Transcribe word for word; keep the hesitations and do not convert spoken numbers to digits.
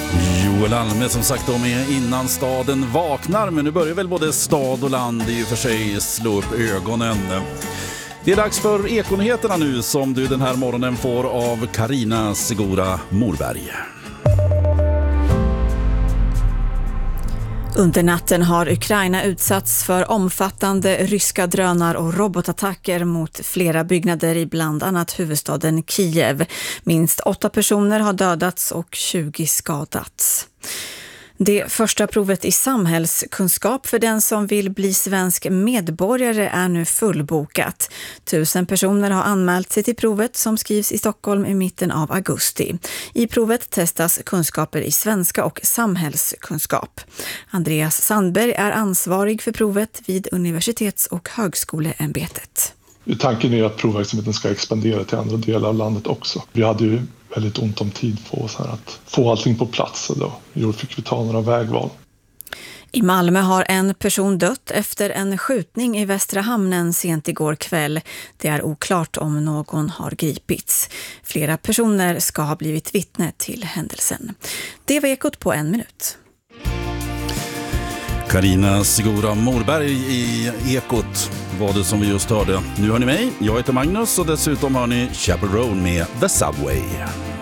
Joel Alme som sagt om är innan staden vaknar, men nu börjar väl både stad och land i och för sig slå upp ögonen. Det är dags för Ekonyheterna nu som du den här morgonen får av Carina Segura Morberg. Under natten har Ukraina utsatts för omfattande ryska drönar och robotattacker mot flera byggnader i bland annat huvudstaden Kiev. Minst åtta personer har dödats och tjugo skadats. Det första provet i samhällskunskap för den som vill bli svensk medborgare är nu fullbokat. Tusen personer har anmält sig till provet som skrivs i Stockholm i mitten av augusti. I provet testas kunskaper i svenska och samhällskunskap. Andreas Sandberg är ansvarig för provet vid Universitets- och högskoleämbetet. Tanken är att provverksamheten ska expandera till andra delar av landet också. Vi hade ju väldigt ont om tid på oss här att få allting på plats, och då fick vi ta några vägval. I Malmö har en person dött efter en skjutning i Västra hamnen sent igår kväll. Det är oklart om någon har gripits. Flera personer ska ha blivit vittne till händelsen. Det var Ekot på en minut. Carina Segura Morberg i Ekot var det som vi just hörde. Nu hör ni mig, jag heter Magnus och dessutom har ni Chaperone med The Subway.